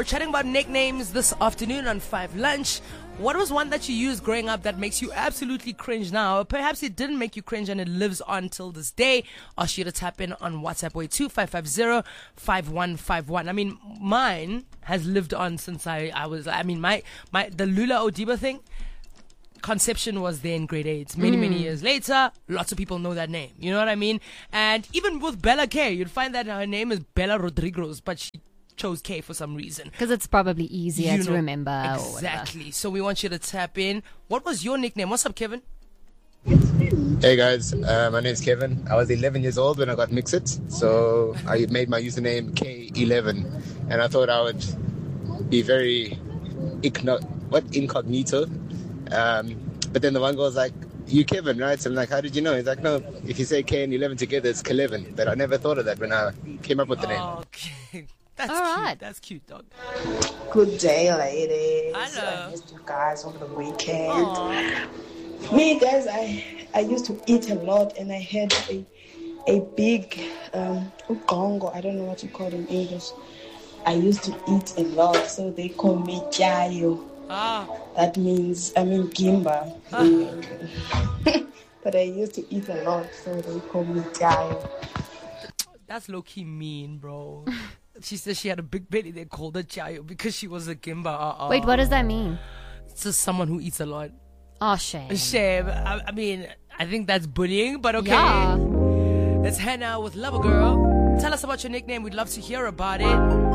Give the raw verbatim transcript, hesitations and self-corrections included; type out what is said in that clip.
We're chatting about nicknames this afternoon on Five Lunch. What was one that you used growing up that makes you absolutely cringe now? Or perhaps it didn't make you cringe and it lives on till this day. Ask you to tap in on WhatsApp way two five five zero five one five one. I mean, mine has lived on since I, I was, I mean, my, my, the Lula Odiba thing, conception was there in grade eight. Many, mm. many years later, lots of people know that name. You know what I mean? And even with Bella K, you'd find that her name is Bella Rodriguez, but she chose K for some reason. Because it's probably easier you to know, remember. Exactly. So we want you to tap in. What was your nickname? What's up, Kevin? Hey guys, uh, my name's Kevin. I was eleven years old when I got Mixit, so I made my username K eleven, and I thought I would be very igno- what incognito. Um, but then the one girl was like, "You Kevin, right?" So I'm like, "How did you know?" He's like, "No, if you say K and eleven together, it's Keleven." But I never thought of that when I came up with the name. Okay. That's All cute. right. That's cute, dog. Good day, ladies. Hello. I missed you guys over the weekend. Aww. Me, guys, I I used to eat a lot, and I had a a big um ugongo. I don't know what you call it in English. I used to eat a lot, so they call me Chayo. Ah. That means I mean Gimba. Ah. But I used to eat a lot, so they call me Chayo. That's low-key mean, bro. She said she had a big belly. They called her Chayo because she was a Gimba. Uh-uh. Wait, what does that mean? It's just someone who eats a lot. Oh, shame. Shame. I, I mean, I think that's bullying, but okay. Yeah. Let's head out with Lover Girl. Tell us about your nickname. We'd love to hear about it.